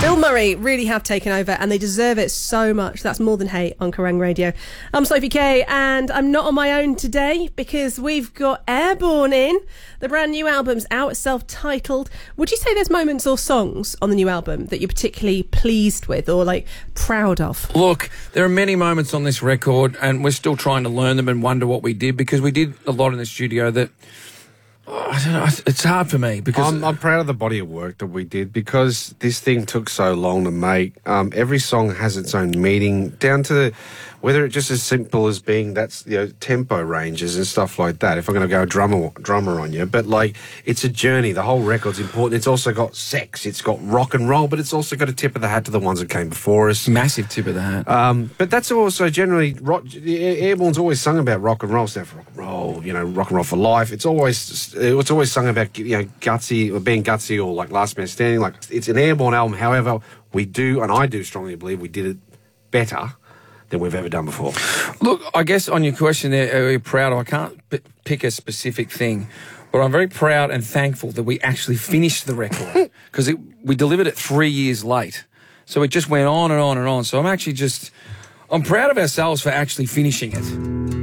Bill Murray really have taken over, and they deserve it so much. That's More Than Hate on Kerrang Radio. I'm Sophie Kay, and I'm not on my own today because we've got Airborne in. The brand new album's out, self-titled. Would you say there's moments or songs on the new album that you're particularly pleased with or, like, proud of? Look, there are many moments on this record, and we're still trying to learn them and wonder what we did, because we did a lot in the studio that... I don't know. It's hard for me because I'm proud of the body of work that we did, because this thing took so long to make. Every song has its own meaning, down to whether it's just as simple as being tempo ranges and stuff like that. If I'm going to go drummer on you, but like it's a journey. The whole record's important. It's also got sex. It's got rock and roll, but it's also got a tip of the hat to the ones that came before us. Massive tip of the hat. But that's also generally Airborne's always sung about rock and roll. Stand for rock and roll. Rock and roll for life. It's always sung about gutsy or being gutsy or like last man standing. Like it's an Airborne album. However, I do strongly believe we did it better than we've ever done before. Look, I guess on your question there, are you proud of? I can't pick a specific thing, but I'm very proud and thankful that we actually finished the record, because we delivered it 3 years late. So it just went on and on and on. So I'm proud of ourselves for actually finishing it.